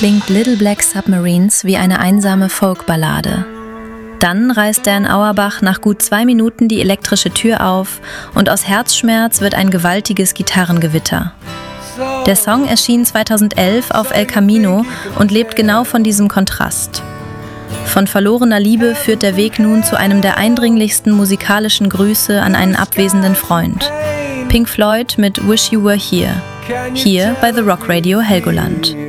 klingt Little Black Submarines wie eine einsame Folkballade. Dann reißt Dan Auerbach nach gut 2 Minuten die elektrische Tür auf und aus Herzschmerz wird ein gewaltiges Gitarrengewitter. Der Song erschien 2011 auf El Camino und lebt genau von diesem Kontrast. Von verlorener Liebe führt der Weg nun zu einem der eindringlichsten musikalischen Grüße an einen abwesenden Freund. Pink Floyd mit Wish You Were Here. Hier bei The Rock Radio Helgoland.